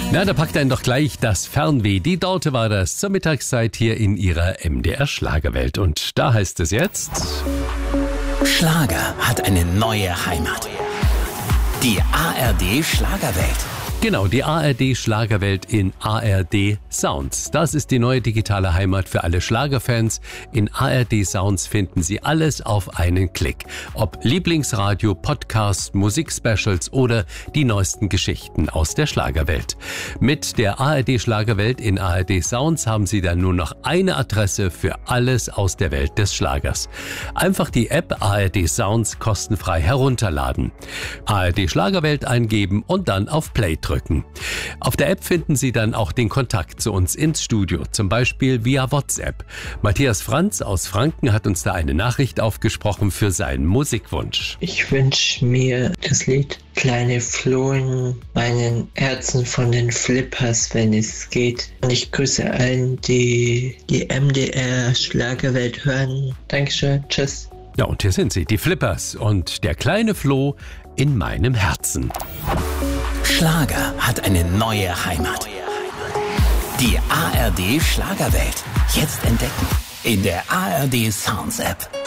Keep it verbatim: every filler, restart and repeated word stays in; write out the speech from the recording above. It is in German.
Na, da packt einen doch gleich das Fernweh. Die Dorte war das zur Mittagszeit hier in ihrer M D R Schlagerwelt. Und da heißt es jetzt: Schlager hat eine neue Heimat. Die A R D Schlagerwelt. Genau, die A R D Schlagerwelt in A R D Sounds. Das ist die neue digitale Heimat für alle Schlagerfans. In A R D Sounds finden Sie alles auf einen Klick. Ob Lieblingsradio, Podcast, Musikspecials oder die neuesten Geschichten aus der Schlagerwelt. Mit der A R D Schlagerwelt in A R D Sounds haben Sie dann nur noch eine Adresse für alles aus der Welt des Schlagers. Einfach die App A R D Sounds kostenfrei herunterladen. A R D Schlagerwelt eingeben und dann auf Play drücken. Auf der App finden Sie dann auch den Kontakt zu uns ins Studio, zum Beispiel via WhatsApp. Matthias Franz aus Franken hat uns da eine Nachricht aufgesprochen für seinen Musikwunsch. Ich wünsche mir das Lied Kleine Floh in meinen Herzen von den Flippers, wenn es geht. Und ich grüße allen, die die M D R Schlagerwelt hören. Dankeschön, tschüss. Ja, und hier sind sie, die Flippers und der kleine Floh in meinem Herzen. Schlager hat eine neue Heimat. Die A R D Schlagerwelt. Jetzt entdecken in der A R D Sounds App.